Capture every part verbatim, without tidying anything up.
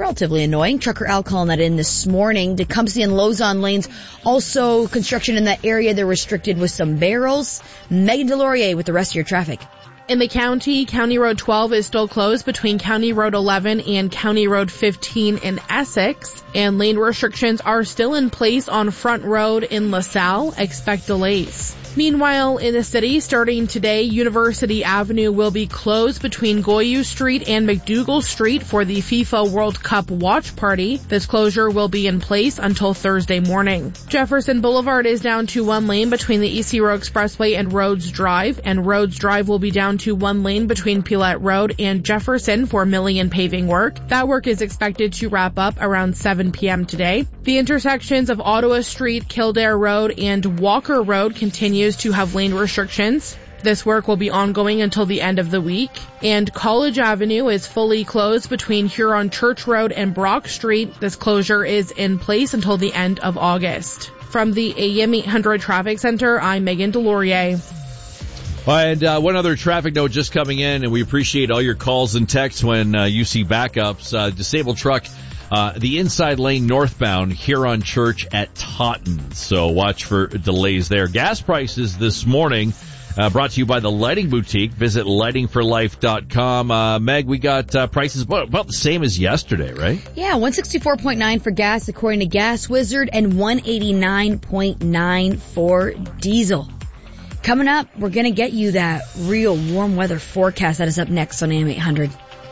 relatively annoying. Trucker Al calling that in this morning. Tecumseh and Lozon lanes, also construction in that area. They're restricted with some barrels. Megan Delorier with the rest of your traffic. In the county, County Road twelve is still closed between County Road eleven and County Road fifteen in Essex. And lane restrictions are still in place on Front Road in LaSalle. Expect delays. Meanwhile, in the city, starting today, University Avenue will be closed between Goyu Street and McDougal Street for the FIFA World Cup watch party. This closure will be in place until Thursday morning. Jefferson Boulevard is down to one lane between the E C Row Expressway and Rhodes Drive, and Rhodes Drive will be down to one lane between Pilette Road and Jefferson for milling and paving work. That work is expected to wrap up around seven p.m. today. The intersections of Ottawa Street, Kildare Road, and Walker Road continues to have lane restrictions. This work will be ongoing until the end of the week. And College Avenue is fully closed between Huron Church Road and Brock Street. This closure is in place until the end of August. From the A M eight hundred Traffic Center, I'm Megan Delorier. And uh, one other traffic note just coming in, and we appreciate all your calls and texts when uh, you see backups. Uh, disabled truck, uh, the inside lane northbound Huron Church at Taunton. So watch for delays there. Gas prices this morning uh, brought to you by the Lighting Boutique. Visit lighting for life dot com. Uh, Meg, we got uh, prices about, about the same as yesterday, right? Yeah, one sixty-four point nine for gas according to Gas Wizard and one eighty-nine point nine for diesel. Coming up, we're going to get you that real warm weather forecast. That is up next on A M eight hundred.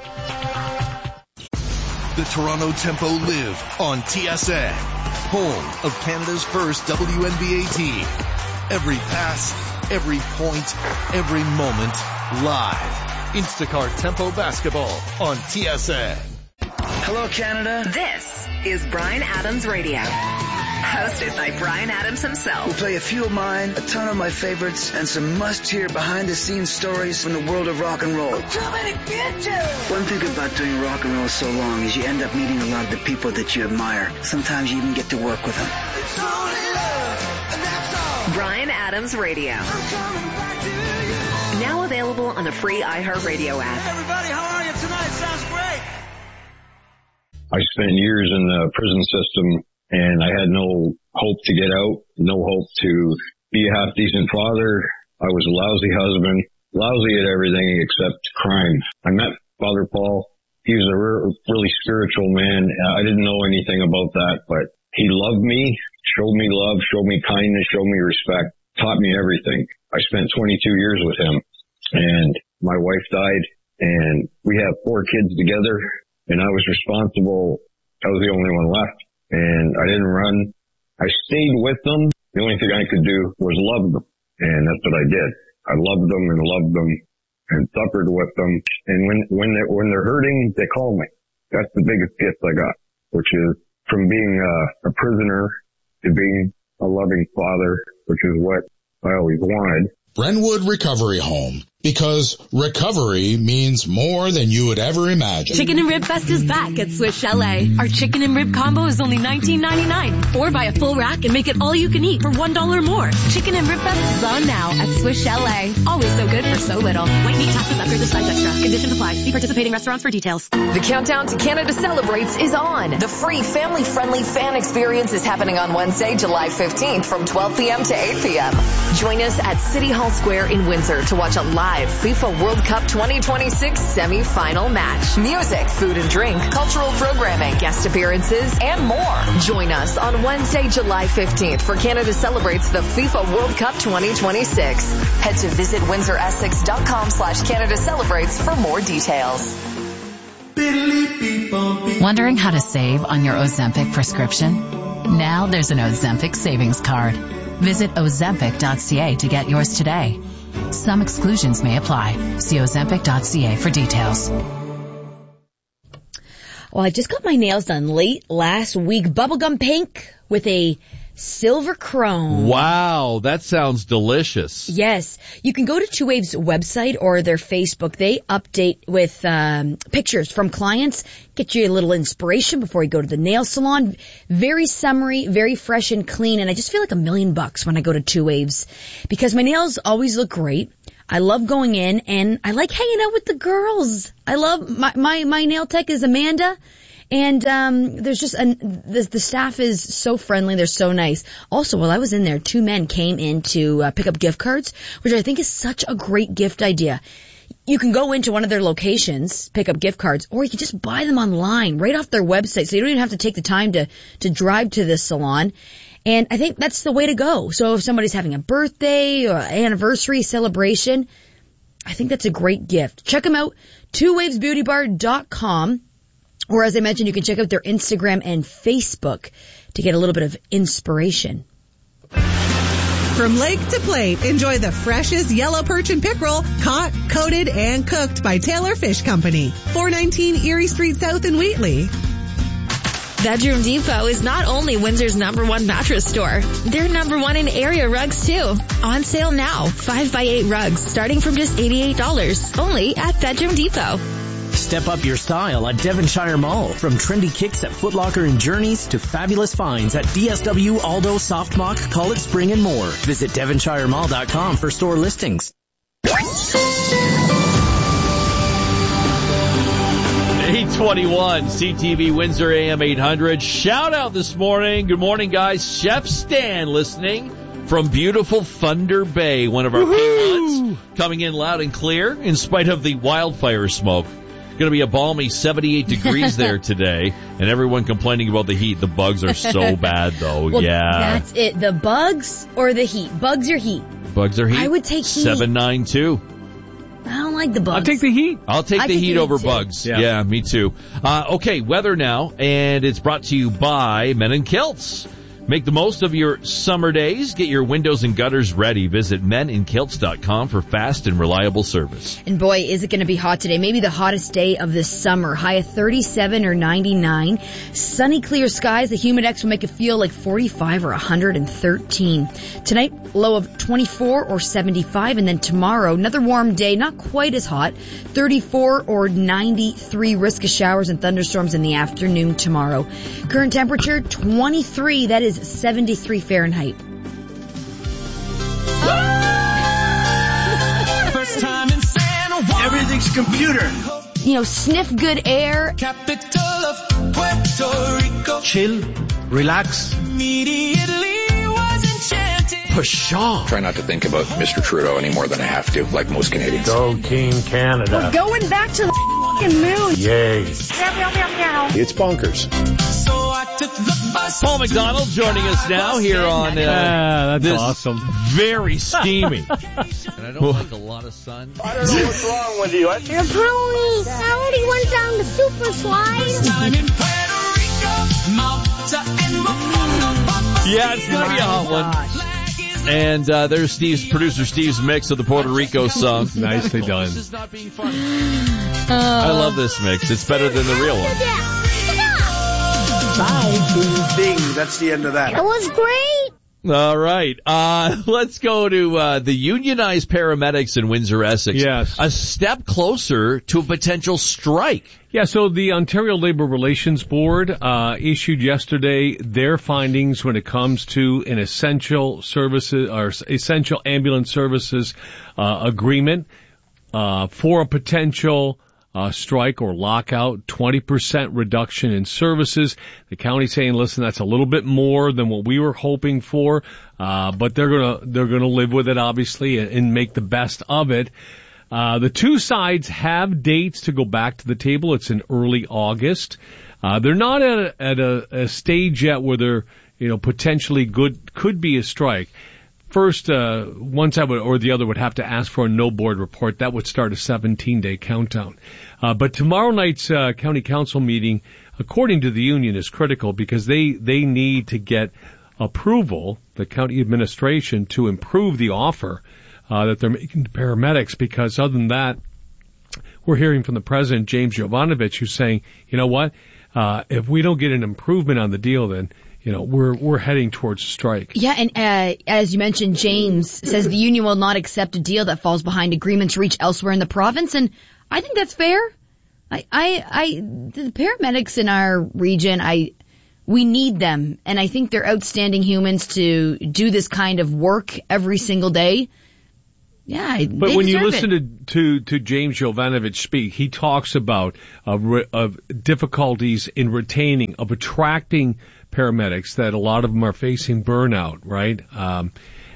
The Toronto Tempo live on T S N, home of Canada's first W N B A team. Every pass, every point, every moment, live. Instacart Tempo Basketball on T S N. Hello, Canada. This is Bryan Adams Radio. Hosted by Bryan Adams himself. We'll play a few of mine, a ton of my favorites, and some must-hear behind-the-scenes stories from the world of rock and roll. I'm coming to get you! One thing about doing rock and roll so long is you end up meeting a lot of the people that you admire. Sometimes you even get to work with them. It's only love, and that's all. Bryan Adams Radio. I'm coming back to you. Now available on the free iHeartRadio app. Hey everybody, how are you tonight? Sounds great. I spent years in the prison system, and I had no hope to get out, no hope to be a half-decent father. I was a lousy husband, lousy at everything except crime. I met Father Paul. He was a re- really spiritual man. I didn't know anything about that, but he loved me, showed me love, showed me kindness, showed me respect, taught me everything. I spent twenty-two years with him, and my wife died, and we have four kids together, and I was responsible. I was the only one left. And I didn't run. I stayed with them. The only thing I could do was love them. And that's what I did. I loved them and loved them and suffered with them. And when, when they're, when they're hurting, they call me. That's the biggest gift I got, which is from being a, a prisoner to being a loving father, which is what I always wanted. Brentwood Recovery Home. Because recovery means more than you would ever imagine. Chicken and Rib Fest is back at Swiss Chalet. Our chicken and rib combo is only nineteen ninety-nine. Or buy a full rack and make it all you can eat for one dollar more. Chicken and Rib Fest is on now at Swiss Chalet. Always so good for so little. Wait, meat, taxes, upgrade the size extra. Conditions apply. See participating restaurants for details. The countdown to Canada Celebrates is on. The free family-friendly fan experience is happening on Wednesday, July fifteenth from twelve p.m. to eight p.m. Join us at City Hall Square in Windsor to watch a live FIFA World Cup twenty twenty-six semi-final match. Music, food and drink, cultural programming, guest appearances, and more. Join us on Wednesday, July fifteenth for Canada Celebrates the FIFA World Cup twenty twenty-six. Head to visit windsor essex dot com slash Canada Celebrates for more details. Wondering how to save on your Ozempic prescription? Now there's an Ozempic savings card. Visit ozempic dot c a to get yours today. Some exclusions may apply. See ozempic dot c a for details. Well, I just got my nails done late last week. Bubblegum pink with a silver chrome. Wow, that sounds delicious. Yes. You can go to Two Waves website or their Facebook. They update with um pictures from clients, get you a little inspiration before you go to the nail salon. Very summery, very fresh and clean, and I just feel like a million bucks when I go to Two Waves because my nails always look great. I love going in, and I like hanging out with the girls. I love my my, my nail tech is Amanda. And um there's just an, the, the staff is so friendly. They're so nice. Also, while I was in there, two men came in to uh, pick up gift cards, which I think is such a great gift idea. You can go into one of their locations, pick up gift cards, or you can just buy them online right off their website. So you don't even have to take the time to, to drive to the salon. And I think that's the way to go. So if somebody's having a birthday or anniversary celebration, I think that's a great gift. Check them out, two waves beauty bar dot com. Or as I mentioned, you can check out their Instagram and Facebook to get a little bit of inspiration. From lake to plate, enjoy the freshest yellow perch and pickerel, caught, coated, and cooked by Taylor Fish Company. four nineteen Erie Street South in Wheatley. Bedroom Depot is not only Windsor's number one mattress store, they're number one in area rugs too. On sale now, five by eight rugs starting from just eighty-eight dollars, only at Bedroom Depot. Step up your style at Devonshire Mall. From trendy kicks at Foot Locker and Journeys to fabulous finds at D S W, Aldo, Softmock, College Spring, and more. Visit Devonshire Mall dot com for store listings. eight twenty-one, C T V Windsor A M eight hundred. Shout out this morning. Good morning, guys. Chef Stan listening from beautiful Thunder Bay, one of our favorites, coming in loud and clear in spite of the wildfire smoke. Going to be a balmy seventy-eight degrees there today, and everyone complaining about the heat. The bugs are so bad, though. Well, yeah. That's it. The bugs or the heat? Bugs or heat? Bugs or heat? I would take heat. seven nine two. I don't like the bugs. I'll take the heat. I'll take I the take heat the over heat too. bugs. Yeah. yeah, me too. Uh, okay, weather now, and it's brought to you by Men in Kilts. Make the most of your summer days. Get your windows and gutters ready. Visit men in kilts dot com for fast and reliable service. And boy, is it going to be hot today. Maybe the hottest day of the summer. High of thirty-seven or ninety-nine. Sunny, clear skies. The Humidex will make it feel like forty-five or one hundred thirteen. Tonight, low of twenty-four or seventy-five. And then tomorrow, another warm day. Not quite as hot. thirty-four or ninety-three. Risk of showers and thunderstorms in the afternoon tomorrow. Current temperature, twenty-three. That is seventy-three Fahrenheit. First time in San Juan. Everything's computer. You know, sniff good air. Capital of Puerto Rico. Chill, relax. Immediately was enchanted. Pshaw. Try not to think about Mister Trudeau any more than I have to, like most Canadians. Go Team Canada. We're going back to the f***ing moon. Yay. It's bonkers. So I took the bus. Paul McDonald joining us now here on uh, ah, that's this awesome. Very steamy. And I don't like a lot of sun. I don't know what's wrong with you. You're brony. I already went down the super slide. Time in Puerto Rico, Malta, and Momono. Yeah, it's going to be a hot one. And uh, there's Steve's producer Steve's mix of the Puerto Rico song. Nicely done. This is not being funny. I love this mix. It's better than the real one. Bye. Ding. That's the end of that. It was great. All right. Uh, let's go to uh, the unionized paramedics in Windsor-Essex. Yes. A step closer to a potential strike. Yeah, so the Ontario Labor Relations Board uh, issued yesterday their findings when it comes to an essential services or essential ambulance services uh, agreement uh, for a potential Uh, strike or lockout, twenty percent reduction in services. The county saying, listen, that's a little bit more than what we were hoping for, uh, but they're gonna, they're gonna live with it, obviously, and, and make the best of it. Uh, the two sides have dates to go back to the table. It's in early August. Uh, they're not at a, at a, a stage yet where they're, you know, potentially good, could be a strike. First, uh, one side would, or the other would have to ask for a no board report. That would start a seventeen day countdown. Uh, but tomorrow night's, uh, county council meeting, according to the union, is critical because they, they need to get approval, the county administration, to improve the offer, uh, that they're making to paramedics, because other than that, we're hearing from the president, James Jovanovich, who's saying, you know what, uh, if we don't get an improvement on the deal, then you know, we're we're heading towards a strike. Yeah, and uh, as you mentioned, James says the union will not accept a deal that falls behind agreements reached elsewhere in the province, and I think that's fair. I, I, I, the paramedics in our region, I, we need them, and I think they're outstanding humans to do this kind of work every single day. Yeah, but they when you deserve listen it. to, to to James Jovanovich speak, he talks about uh, re, of difficulties in retaining, of attracting paramedics, that a lot of them are facing burnout, right? Um,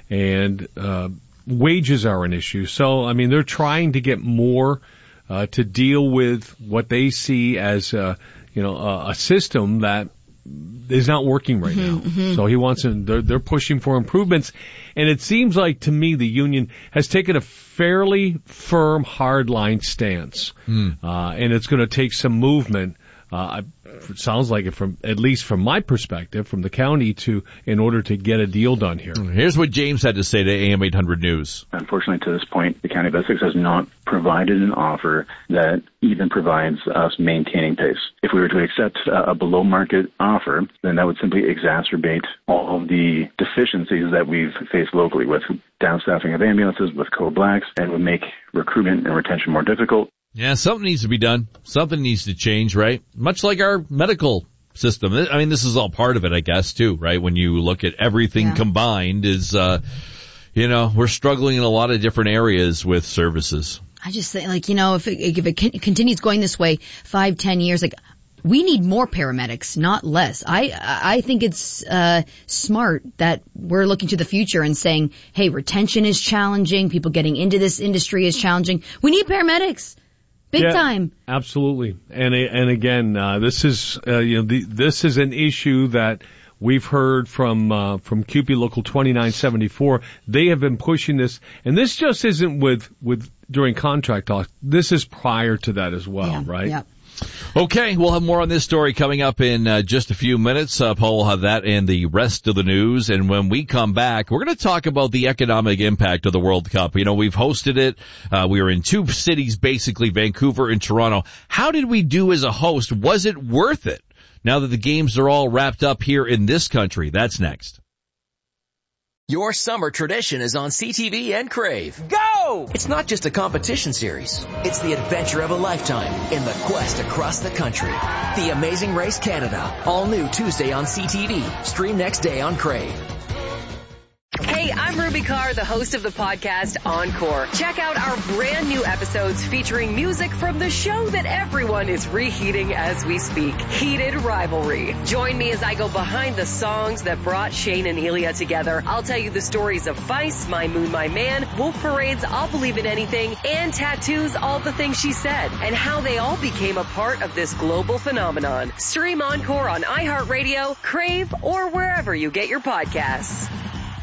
and uh, wages are an issue. So, I mean, they're trying to get more uh, to deal with what they see as, uh, you know, a, a system that is not working right Mm-hmm, now. mm-hmm. So he wants to, they're, they're pushing for improvements. And it seems like to me the union has taken a fairly firm hardline stance. Mm. Uh, and it's going to take some movement. Uh, it sounds like it from, at least from my perspective, from the county to, in order to get a deal done here. Here's what James had to say to A M eight hundred News. Unfortunately, to this point, the County of Essex has not provided an offer that even provides us maintaining pace. If we were to accept a below market offer, then that would simply exacerbate all of the deficiencies that we've faced locally with downstaffing of ambulances, with code blacks, and would make recruitment and retention more difficult. Yeah, something needs to be done. Something needs to change, right? Much like our medical system. I mean, this is all part of it, I guess, too, right? When you look at everything Yeah. combined is, uh, you know, we're struggling in a lot of different areas with services. I just think, like, you know, if it, if it con- continues going this way, five, ten years, like, we need more paramedics, not less. I I think it's uh smart that we're looking to the future and saying, hey, retention is challenging. People getting into this industry is challenging. We need paramedics. Big Yeah, time. Absolutely. And and again, uh, this is uh, you know the, this is an issue that we've heard from uh, from C U P E Local twenty-nine seventy-four. They have been pushing this, and this just isn't with with during contract talk. This is prior to that as well, Yeah, right? yeah. Okay, we'll have more on this story coming up in uh, just a few minutes. Uh, Paul will have that and the rest of the news. And when we come back, we're going to talk about the economic impact of the World Cup. You know, we've hosted it. Uh, we were in two cities, basically, Vancouver and Toronto. How did we do as a host? Was it worth it? Now that the games are all wrapped up here in this country. That's next. Your summer tradition is on C T V and Crave. Go! It's not just a competition series. It's the adventure of a lifetime in the quest across the country. The Amazing Race Canada. All new Tuesday on C T V. Stream next day on Crave. Hey, I'm Ruby Carr, the host of the podcast Encore. Check out our brand new episodes featuring music from the show that everyone is reheating as we speak, Heated Rivalry. Join me as I go behind the songs that brought Shane and Elia together. I'll tell you the stories of Vice, My Moon, My Man, Wolf Parade's I'll Believe in Anything, and Tattoo's All the Things She Said, and how they all became a part of this global phenomenon. Stream Encore on iHeartRadio, Crave, or wherever you get your podcasts.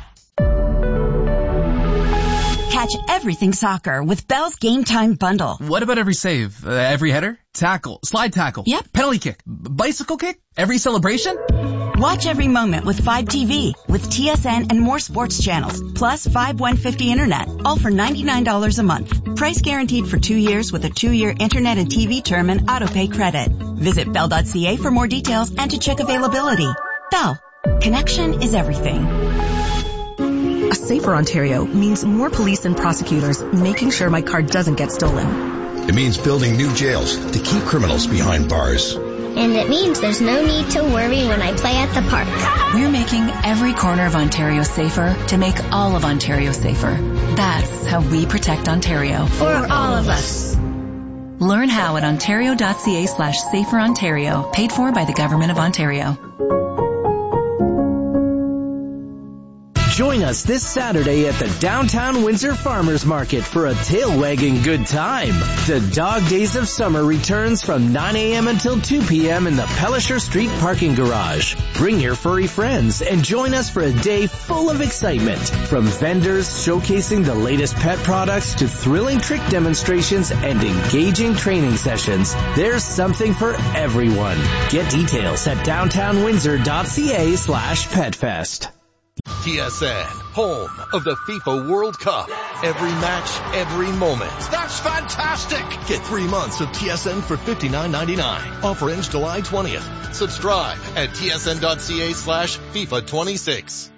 Catch everything soccer with Bell's Game Time Bundle. What about every save? Uh, every header? Tackle? Slide tackle? Yep. Penalty kick? B- bicycle kick? Every celebration? Watch every moment with five T V, with T S N and more sports channels, plus five one fifty internet, all for ninety-nine dollars a month. Price guaranteed for two years with a two-year internet and T V term and autopay credit. Visit bell dot c a for more details and to check availability. Bell. Connection is everything. A safer Ontario means more police and prosecutors making sure my car doesn't get stolen. It means building new jails to keep criminals behind bars. And it means there's no need to worry when I play at the park. We're making every corner of Ontario safer to make all of Ontario safer. That's how we protect Ontario. For all of us. Learn how at ontario.ca slash safer Ontario, paid for by the Government of Ontario. Join us this Saturday at the Downtown Windsor Farmers Market for a tail-wagging good time. The Dog Days of Summer returns from nine a.m. until two p.m. in the Pellisher Street parking garage. Bring your furry friends and join us for a day full of excitement. From vendors showcasing the latest pet products to thrilling trick demonstrations and engaging training sessions, there's something for everyone. Get details at downtownwindsor.ca slash petfest. T S N, home of the FIFA World Cup. Every match, every moment. That's fantastic! Get three months of T S N for fifty-nine ninety-nine. Offer ends July twentieth. Subscribe at tsn.ca slash FIFA 26.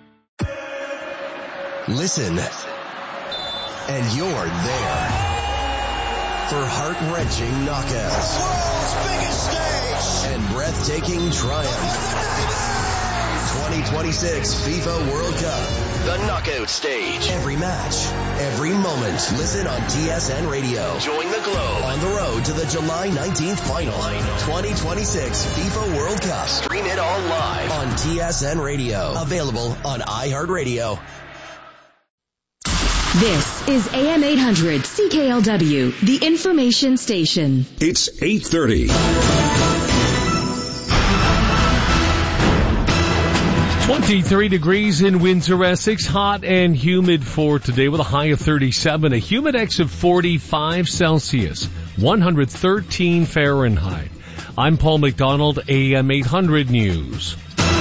Listen, and you're there for heart-wrenching knockouts. World's biggest stage! And breathtaking triumph. twenty twenty-six FIFA World Cup. The Knockout Stage. Every match, every moment. Listen on T S N Radio. Join the Globe on the road to the July nineteenth final. twenty twenty-six FIFA World Cup. Stream it all live on T S N Radio. Available on iHeartRadio. This is A M eight hundred C K L W, the information station. It's eight thirty. twenty-three degrees in Windsor, Essex. Hot and humid for today with a high of thirty-seven. A humidex of forty-five Celsius, one hundred thirteen Fahrenheit. I'm Paul McDonald, A M eight hundred News.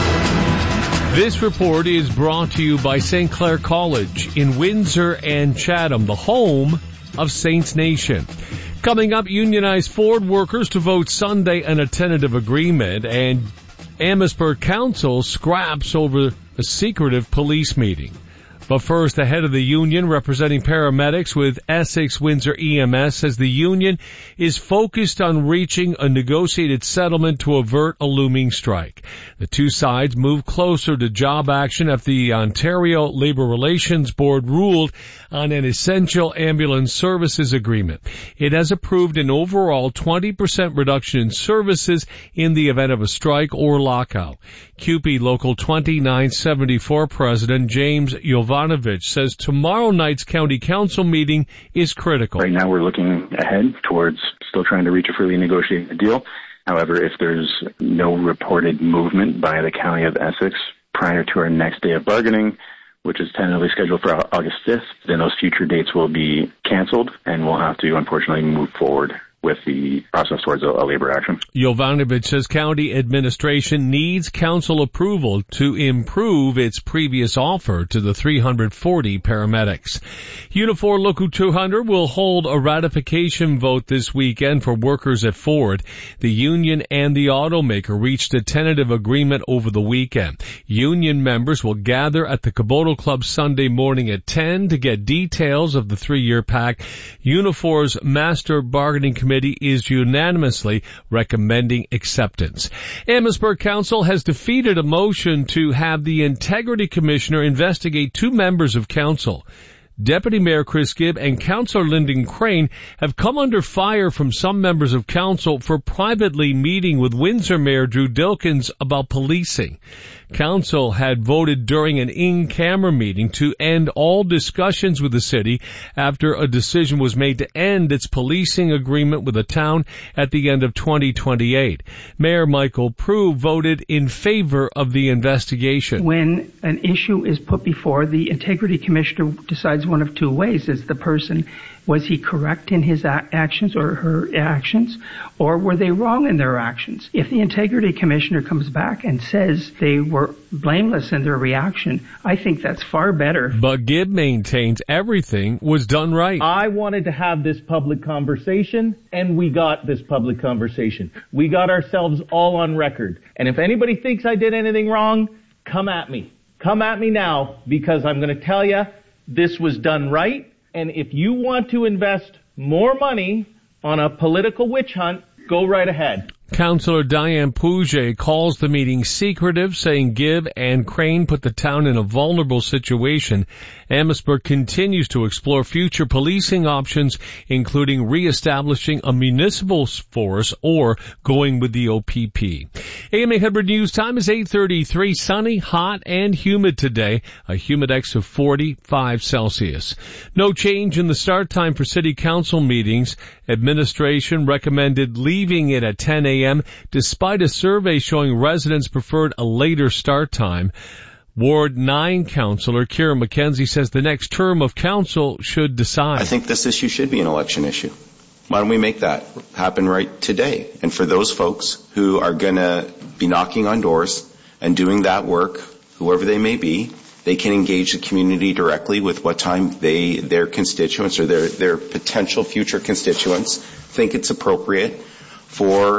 This report is brought to you by Saint Clair College in Windsor and Chatham, the home of Saints Nation. Coming up, unionized Ford workers to vote Sunday on a tentative agreement, and Amherstburg Council scraps over a secretive police meeting. But first, the head of the union representing paramedics with Essex Windsor E M S says the union is focused on reaching a negotiated settlement to avert a looming strike. The two sides moved closer to job action after the Ontario Labour Relations Board ruled on an essential ambulance services agreement. It has approved an overall twenty percent reduction in services in the event of a strike or lockout. C U P E Local twenty-nine seventy-four President James Jovanovic says tomorrow night's County Council meeting is critical. Right now we're looking ahead towards still trying to reach a freely negotiated deal. However, if there's no reported movement by the County of Essex prior to our next day of bargaining, which is tentatively scheduled for August fifth, then those future dates will be canceled and we'll have to unfortunately move forward with the process towards a, a labor action. Jovanovic says county administration needs council approval to improve its previous offer to the three hundred forty paramedics. Unifor Local two hundred will hold a ratification vote this weekend for workers at Ford. The union and the automaker reached a tentative agreement over the weekend. Union members will gather at the Caboto Club Sunday morning at ten to get details of the three-year pact. Unifor's master bargaining committee Committee is unanimously recommending acceptance. Amherstburg Council has defeated a motion to have the Integrity Commissioner investigate two members of Council. Deputy Mayor Chris Gibb and Councillor Lyndon Crane have come under fire from some members of Council for privately meeting with Windsor Mayor Drew Dilkins about policing. Council had voted during an in-camera meeting to end all discussions with the city after a decision was made to end its policing agreement with the town at the end of twenty twenty-eight. Mayor Michael Prue voted in favor of the investigation. When an issue is put before the Integrity Commissioner decides one of two ways. Is the person, was he correct in his a- actions or her actions, or were they wrong in their actions? If the Integrity Commissioner comes back and says they were blameless in their reaction, I think that's far better. But Gibb maintains everything was done right. I wanted to have this public conversation, and we got this public conversation. We got ourselves all on record. And if anybody thinks I did anything wrong, come at me. Come at me now, because I'm going to tell you this was done right. And if you want to invest more money on a political witch hunt, go right ahead. Councillor Diane Pouget calls the meeting secretive, saying Gibb and Crane put the town in a vulnerable situation. Amherstburg continues to explore future policing options, including re-establishing a municipal force or going with the O P P. A M eight hundred News time is eight thirty-three. Sunny, hot, and humid today. A humidex of forty-five Celsius. No change in the start time for city council meetings. Administration recommended leaving it at ten a.m. despite a survey showing residents preferred a later start time. Ward nine Councillor Kira McKenzie says the next term of council should decide. I think this issue should be an election issue. Why don't we make that happen right today? And for those folks who are going to be knocking on doors and doing that work, whoever they may be, they can engage the community directly with what time they, their constituents or their, their potential future constituents think it's appropriate for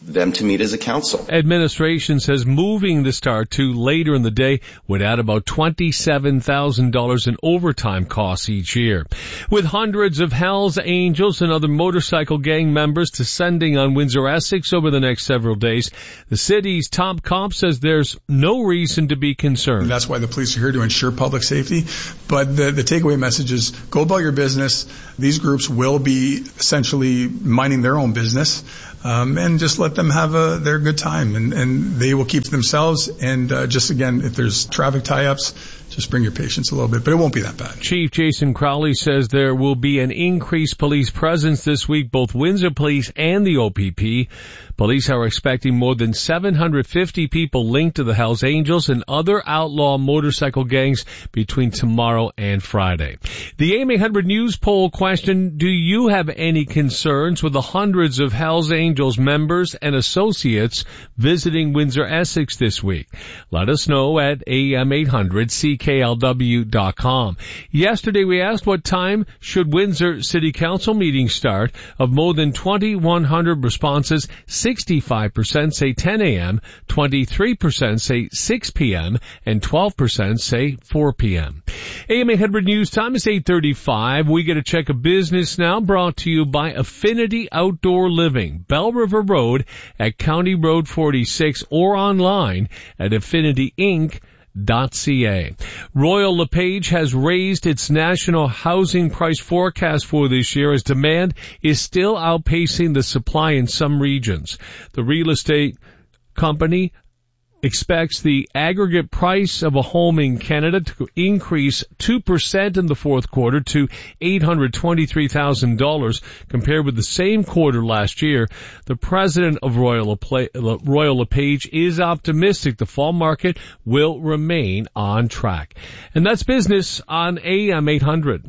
them to meet as a council. Administration says moving the start to later in the day would add about twenty-seven thousand dollars in overtime costs each year. With hundreds of Hells Angels and other motorcycle gang members descending on Windsor-Essex over the next several days, the city's top cop says there's no reason to be concerned. That's why the police are here, to ensure public safety. But the, the takeaway message is go about your business. These groups will be essentially minding their own business. Um, and just let them have a, their good time, and, and they will keep to themselves. And uh, just again, if there's traffic tie-ups, just bring your patience a little bit, but it won't be that bad. Chief Jason Crowley says there will be an increased police presence this week, both Windsor Police and the O P P. Police are expecting more than seven hundred fifty people linked to the Hells Angels and other outlaw motorcycle gangs between tomorrow and Friday. The A M eight hundred News poll question, do you have any concerns with the hundreds of Hells Angels members and associates visiting Windsor-Essex this week? Let us know at A M eight hundred C K L W dot com. Yesterday we asked what time should Windsor City Council meetings start. Of more than twenty-one hundred responses, sixty-five percent say ten a.m., twenty-three percent say six p.m., and twelve percent say four p.m. A M eight hundred News time is eight thirty-five. We get a check of business now, brought to you by Affinity Outdoor Living, Bell River Road at County Road forty-six, or online at affinity inc dot c a. Royal LePage has raised its national housing price forecast for this year as demand is still outpacing the supply in some regions. The real estate company expects the aggregate price of a home in Canada to increase two percent in the fourth quarter to eight hundred twenty-three thousand dollars compared with the same quarter last year. The president of Royal, Royal LePage is optimistic the fall market will remain on track. And that's business on A M eight hundred.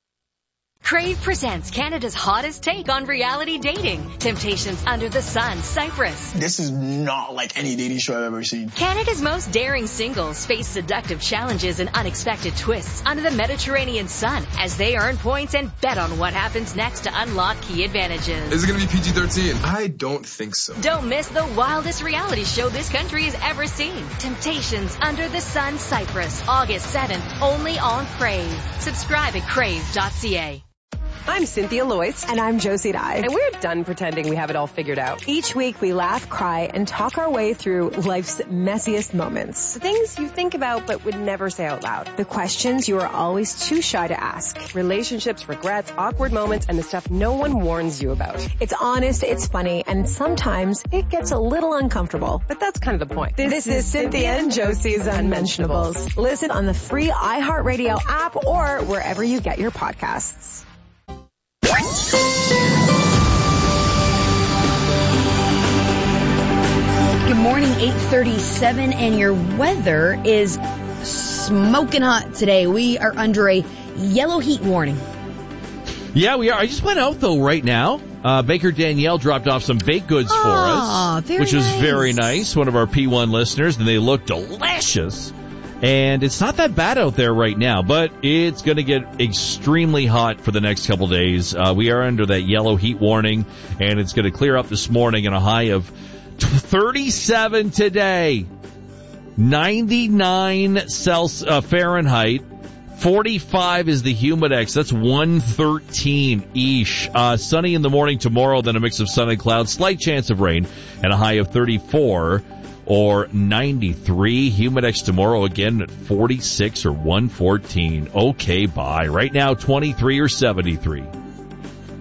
Crave presents Canada's hottest take on reality dating. Temptations Under the Sun, Cyprus. This is not like any dating show I've ever seen. Canada's most daring singles face seductive challenges and unexpected twists under the Mediterranean sun as they earn points and bet on what happens next to unlock key advantages. Is it going to be P G thirteen? I don't think so. Don't miss the wildest reality show this country has ever seen. Temptations Under the Sun, Cyprus, August seventh, only on Crave. Subscribe at crave dot c a. I'm Cynthia Loyce. And I'm Josie Dye. And we're done pretending we have it all figured out. Each week we laugh, cry, and talk our way through life's messiest moments. The things you think about but would never say out loud. The questions you are always too shy to ask. Relationships, regrets, awkward moments, and the stuff no one warns you about. It's honest, it's funny, and sometimes it gets a little uncomfortable. But that's kind of the point. This, this is Cynthia and Josie's Unmentionables. Listen on the free iHeartRadio app or wherever you get your podcasts. Good morning, eight thirty-seven, and your weather is smoking hot today. We are under a yellow heat warning. Yeah, we are. I just went out, though, right now. Uh, Baker Danielle dropped off some baked goods oh, for us, very which was nice. very nice. One of our P one listeners, and they look delicious. And it's not that bad out there right now, but it's going to get extremely hot for the next couple days. Uh, we are under that yellow heat warning, and it's going to clear up this morning in a high of thirty-seven today, ninety-nine Celsius, uh, Fahrenheit, forty-five is the humidex. That's one thirteen-ish. Uh, sunny in the morning tomorrow, then a mix of sun and clouds, slight chance of rain, and a high of thirty-four or ninety-three. Humidex tomorrow again at forty-six or one fourteen. Okay, bye. Right now, twenty-three or seventy-three.